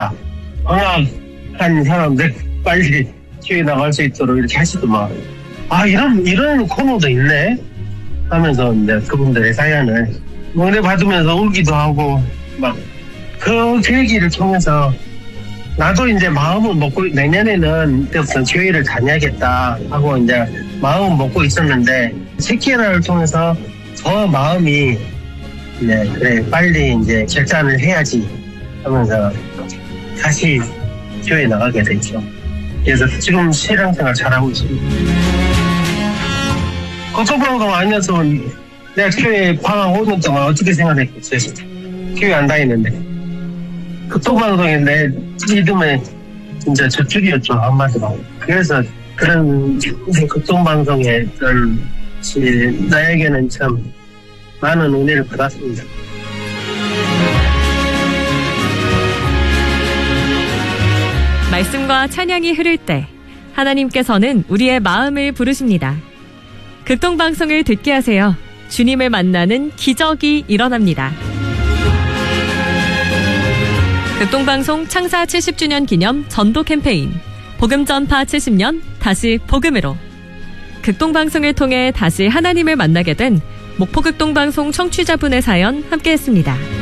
방황한 사람들 빨리 교회 나갈 수 있도록 이렇게 하시더만. 이런 코너도 있네 하면서 이제 그분들의 사연을 은혜 받으면서 울기도 하고 막 그 계기를 통해서 나도 이제 마음을 먹고 내년에는 이때부터 교회를 다녀야겠다 하고 이제 마음을 먹고 있었는데 새끼라를 통해서 더 마음이 그래 빨리 이제 결단을 해야지 하면서 다시 교회에 나가게 됐죠. 그래서 지금 신앙생활 잘하고 있습니다. 걱정방송 아니었으면 내가 교회 방학 5년 동안 어떻게 생활했겠어요? 교회 안 다니는데. 극동방송에 내 믿음의 진짜 저축이었죠, 한마디로. 그래서 그런 극동방송에 나에게는 참 많은 은혜를 받았습니다. 말씀과 찬양이 흐를 때 하나님께서는 우리의 마음을 부르십니다. 극동방송을 듣게 하세요. 주님을 만나는 기적이 일어납니다. 극동방송 창사 70주년 기념 전도 캠페인 복음 전파 70년 다시 복음으로. 극동방송을 통해 다시 하나님을 만나게 된 목포극동방송 청취자분의 사연 함께했습니다.